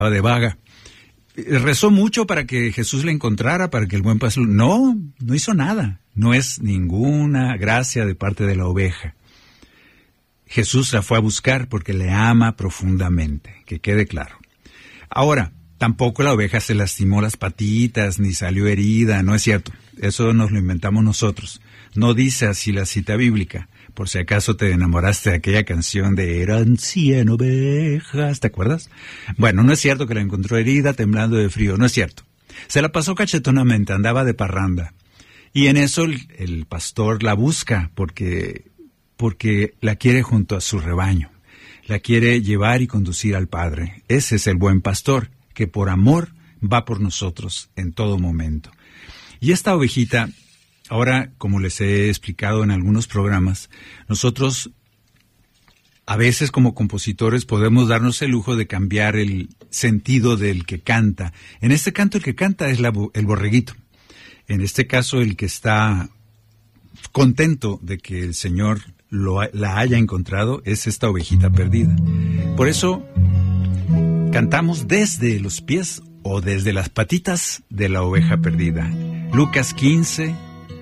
de vaga. Rezó mucho para que Jesús la encontrara, para que el buen pastor... No hizo nada. No es ninguna gracia de parte de la oveja. Jesús la fue a buscar porque le ama profundamente, que quede claro. Ahora, tampoco la oveja se lastimó las patitas, ni salió herida, no es cierto. Eso nos lo inventamos nosotros. No dice así la cita bíblica. Por si acaso te enamoraste de aquella canción de Eran 100 ovejas, ¿te acuerdas? Bueno, no es cierto que la encontró herida, temblando de frío, no es cierto. Se la pasó cachetonamente, andaba de parranda. Y en eso el pastor la busca porque la quiere junto a su rebaño. La quiere llevar y conducir al Padre. Ese es el buen pastor, que por amor va por nosotros en todo momento. Y esta ovejita, ahora, como les he explicado en algunos programas, nosotros a veces como compositores podemos darnos el lujo de cambiar el sentido del que canta. En este canto el que canta es el borreguito. En este caso el que está contento de que el Señor la haya encontrado es esta ovejita perdida. Por eso cantamos desde los pies o desde las patitas de la oveja perdida. Lucas 15,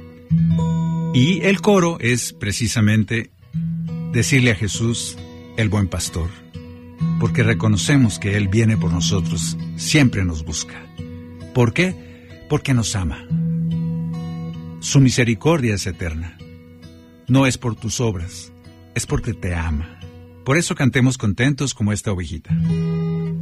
y el coro es precisamente decirle a Jesús, el buen pastor, porque reconocemos que Él viene por nosotros, siempre nos busca. ¿Por qué? Porque nos ama. Su misericordia es eterna. No es por tus obras, es porque te ama. Por eso cantemos contentos como esta ovejita.